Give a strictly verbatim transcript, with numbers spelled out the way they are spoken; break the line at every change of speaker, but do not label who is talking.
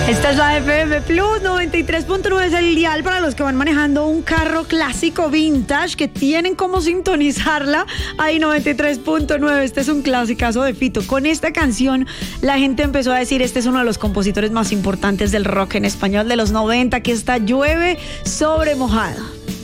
Esta es la F M Plus noventa y tres punto nueve, es el dial para los que van manejando un carro clásico vintage que tienen como sintonizarla. Ahí noventa y tres punto nueve, este es un clasicazo de Fito. Con esta canción la gente empezó a decir, este es uno de los compositores más importantes del rock en español de los noventa, que está llueve sobre mojado.